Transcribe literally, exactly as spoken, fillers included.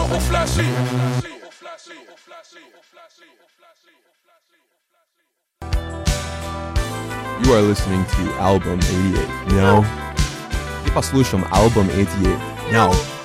You are listening to Album eighty-eight. No. И послушаем Album eighty-eight. No.